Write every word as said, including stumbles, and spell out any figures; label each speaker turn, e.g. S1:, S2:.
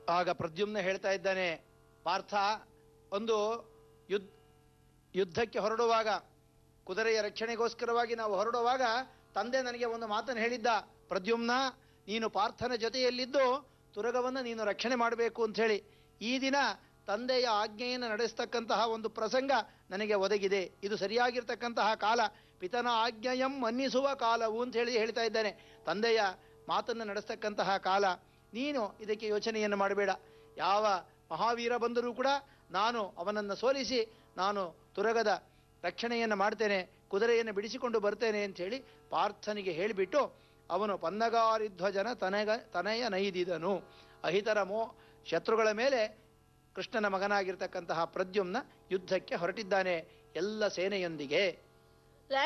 S1: ಆಗ ಪ್ರದ್ಯುಮ್ನ ಹೇಳ್ತಾ ಇದ್ದಾನೆ, ಪಾರ್ಥ, ಒಂದು ಯುದ್ಧ ಯುದ್ಧಕ್ಕೆ ಹೊರಡುವಾಗ, ಕುದುರೆಯ ರಕ್ಷಣೆಗೋಸ್ಕರವಾಗಿ ನಾವು ಹೊರಡುವಾಗ ತಂದೆ ನನಗೆ ಒಂದು ಮಾತನ್ನು ಹೇಳಿದ್ದ, ಪ್ರದ್ಯುಮ್ನ, ನೀನು ಪಾರ್ಥನ ಜೊತೆಯಲ್ಲಿದ್ದು ತುರಗವನ್ನು ನೀನು ರಕ್ಷಣೆ ಮಾಡಬೇಕು ಅಂತ ಹೇಳಿ. ಈ ದಿನ ತಂದೆಯ ಆಜ್ಞೆಯನ್ನು ನಡೆಸ್ತಕ್ಕಂತಹ ಒಂದು ಪ್ರಸಂಗ ನನಗೆ ಒದಗಿದೆ. ಇದು ಸರಿಯಾಗಿರ್ತಕ್ಕಂತಹ ಕಾಲ, ಪಿತನ ಆಜ್ಞೆಯಂ ಮನ್ನಿಸುವ ಕಾಲವು ಅಂತ ಹೇಳಿ ಹೇಳ್ತಾ ಇದ್ದಾನೆ. ತಂದೆಯ ಮಾತನ್ನು ನಡೆಸ್ತಕ್ಕಂತಹ ಕಾಲ. ನೀನು ಇದಕ್ಕೆ ಯೋಚನೆಯನ್ನು ಮಾಡಬೇಡ. ಯಾವ ಮಹಾವೀರ ಬಂದರೂ ಕೂಡ ನಾನು ಅವನನ್ನು ಸೋಲಿಸಿ ನಾನು ತುರಗದ ರಕ್ಷಣೆಯನ್ನು ಮಾಡ್ತೇನೆ, ಕುದುರೆಯನ್ನು ಬಿಡಿಸಿಕೊಂಡು ಬರ್ತೇನೆ ಅಂಥೇಳಿ ಪಾರ್ಥನಿಗೆ ಹೇಳಿಬಿಟ್ಟು ಅವನು ಪನ್ನಗಾರಿಧ್ವಜನ ತನಗ ತನಯ ನೈದಿದನು. ಅಹಿತರ ಮೋ ಶತ್ರುಗಳ ಮೇಲೆ ಕೃಷ್ಣನ ಮಗನಾಗಿರ್ತಕ್ಕಂತಹ ಪ್ರದ್ಯುಮ್ನ ಯುದ್ಧಕ್ಕೆ ಹೊರಟಿದ್ದಾನೆ ಎಲ್ಲ ಸೇನೆಯೊಂದಿಗೆ.